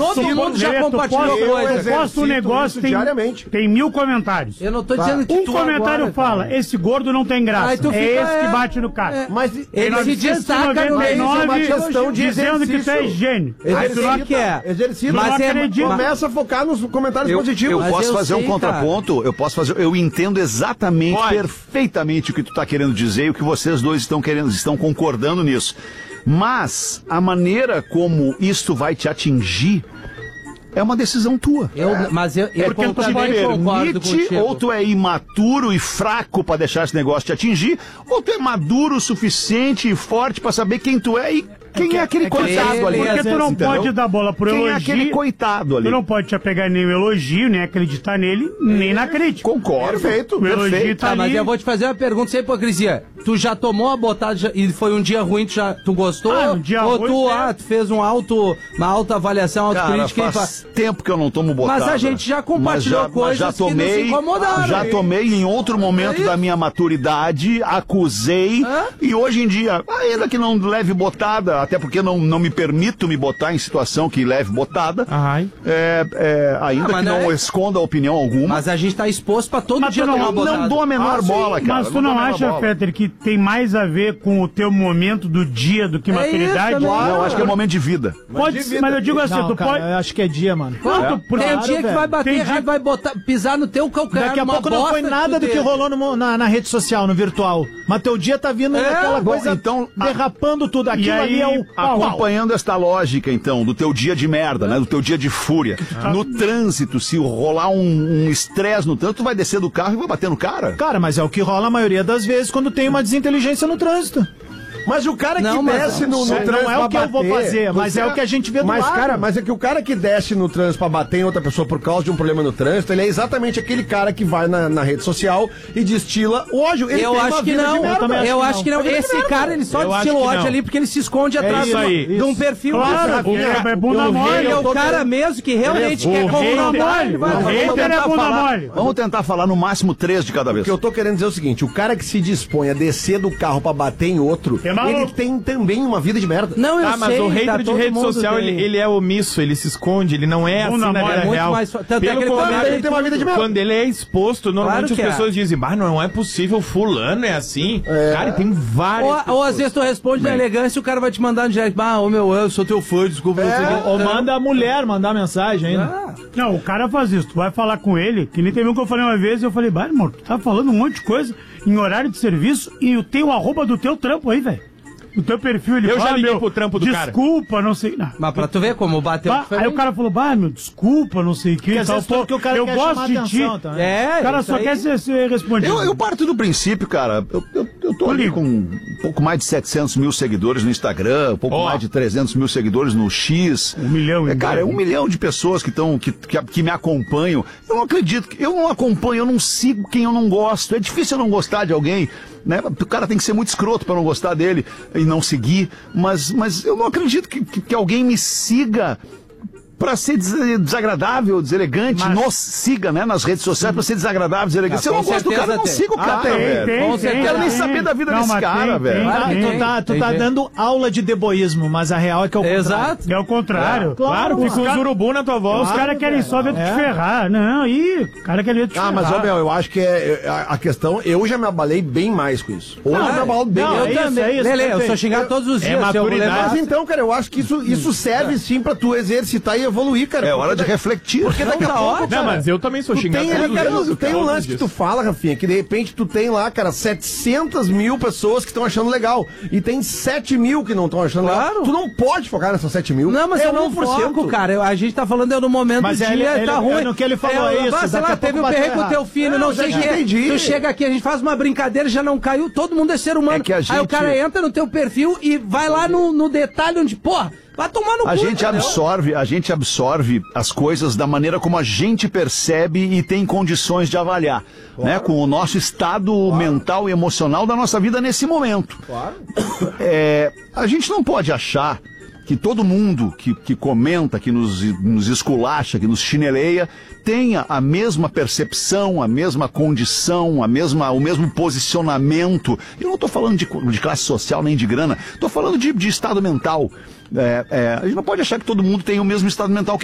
Todo mundo já compartilhou coisa. Eu posto um negócio, tem 1000 comentários. Eu não tô dizendo que um comentário fala, esse gordo não tem graça. É esse que bate no cara. Mas ele se destaca no meio de uma questão de dizendo que tu é gênio. Exercício. Mas começa a focar nos comentários positivos. Eu posso fazer um contraponto? Eu entendo exatamente, perfeitamente o que tu tá querendo dizer e o que vocês dois estão concordando nisso. Mas a maneira como isto vai te atingir é uma decisão tua. Porque tu te permite, ou tu é imaturo e fraco pra deixar esse negócio te atingir, ou tu é maduro o suficiente e forte pra saber quem tu é e quem é aquele coitado ali. Porque tu não pode dar bola pro elogio. Quem é aquele coitado ali? Tu não pode te apegar nem o elogio, nem acreditar nele, nem na crítica. Concordo. Perfeito. O elogio tá ali. Mas eu vou te fazer uma pergunta sem hipocrisia. Tu já tomou a botada e foi um dia ruim, tu gostou? Um dia ou ruim, tu fez uma alta avaliação, autocrítica? Faz tempo que eu não tomo botada. Mas a gente já compartilhou coisas que nos incomodaram. Já tomei em outro momento da minha maturidade, acusei, e hoje em dia, ainda que não leve botada, até porque não me permito me botar em situação que leve botada, ainda que não esconda opinião alguma. Mas a gente tá exposto pra todo dia tomar botada. Não dou a menor bola, cara. Mas tu não acha, Fetter, que tem mais a ver com o teu momento do dia do que maturidade? Não, acho que é momento de vida. Pode ser, mas eu digo assim, tu pode... Eu acho que é dia, mano. Tem um dia que vai bater errado, vai pisar no teu calcanhar. Daqui a pouco não foi nada do que rolou na rede social, no virtual. Mas teu dia tá vindo naquela coisa, então, derrapando tudo. Aquilo ali é o... Acompanhando esta lógica, então, do teu dia de merda, né? Do teu dia de fúria. No trânsito, se rolar um estresse no trânsito, tu vai descer do carro e vai bater no cara? Cara, mas é o que rola a maioria das vezes quando tem uma desinteligência no trânsito. Mas o cara que desce no trânsito não é o que eu vou fazer, mas é o que a gente vê do lado. Cara, mas é que o cara que desce no trânsito pra bater em outra pessoa por causa de um problema no trânsito, ele é exatamente aquele cara que vai na rede social e destila ódio. Eu acho que não. Eu acho que não. Esse cara, ele só destila ódio ali porque ele se esconde atrás de um perfil. Claro, é bunda mole. Ele é o cara mesmo que realmente quer confrontar. O hater é bunda mole. Vamos tentar falar no máximo 3 de cada vez. O que eu tô querendo dizer é o seguinte, o cara que se dispõe a descer do carro pra bater em outro, ele tem também uma vida de merda. Não, eu sei. Mas o hater de rede social, ele é omisso, ele se esconde, ele não é assim na vida real. Pelo contrário, ele tem uma vida de merda. Quando ele é exposto, normalmente as pessoas dizem, não é possível, fulano é assim. Cara, tem várias ou às vezes tu responde na elegância e o cara vai te mandar no direct, eu sou teu fã, desculpa. Ou manda a mulher mandar mensagem ainda. Não, o cara faz isso, tu vai falar com ele, que nem teve um que eu falei uma vez, eu falei, irmão, tu tá falando um monte de coisa em horário de serviço e eu tenho o arroba do teu trampo aí, velho. O teu perfil, ele fala, já liguei pro trampo do cara. Desculpa, não sei. Não. Mas pra tu ver como bateu. Aí o cara falou, desculpa, não sei o que. Porque o cara eu quer gosto de ti. O cara só quer ser respondido. Eu parto do princípio, cara. Eu tô ali com um pouco mais de 700 mil seguidores no Instagram, um pouco mais de 300 mil seguidores no X. 1 milhão. Cara, é 1 milhão de pessoas que me acompanham. Eu não acredito, eu não acompanho, eu não sigo quem eu não gosto. É difícil eu não gostar de alguém. Né? O cara tem que ser muito escroto para não gostar dele e não seguir, mas eu não acredito que alguém me siga para ser desagradável, deselegante, nos siga, né, nas redes sociais para ser desagradável, deselegante. Se eu não gosto do cara, eu não sigo o cara, velho. Com certeza. Eu quero nem saber da vida desse cara, velho. Tu tá dando aula de deboísmo, mas a real é que é o contrário. Exato. É o contrário. Claro, fica uns urubu na tua voz. Os caras querem só ver tu te ferrar. Não, o cara quer ver tu te ferrar. Mas, Bel, eu acho que a questão, eu já me abalei bem mais com isso. Hoje eu me abalo bem mais. Eu também. Lele, eu sou xingado todos os dias. Mas então, cara, eu acho que isso serve sim pra tu exercitar e evoluir, cara. É hora de refletir. Porque daqui a pouco, não, mas eu também sou xingado. Tem um lance que tu fala, Rafinha, que de repente tu tem lá, cara, 700 mil pessoas que estão achando legal. E tem 7 mil que não estão achando legal. Tu não pode focar nessas 7 mil. Não, mas eu não foco, cara. A gente tá falando no momento do dia, tá ruim. No que ele falou isso. Sei lá, teve um perrengue com o teu filho, não sei o que. Tu chega aqui, a gente faz uma brincadeira, já não caiu, todo mundo é ser humano. Aí o cara entra no teu perfil e vai lá no detalhe onde, vai tomar no cu. A gente absorve as coisas da maneira como a gente percebe e tem condições de avaliar, né? Com o nosso estado mental e emocional da nossa vida nesse momento. A gente não pode achar que todo mundo que comenta, que nos esculacha, que nos chineleia, tenha a mesma percepção, a mesma condição, o mesmo posicionamento. Eu não estou falando de classe social nem de grana, estou falando de estado mental. A gente não pode achar que todo mundo tem o mesmo estado mental que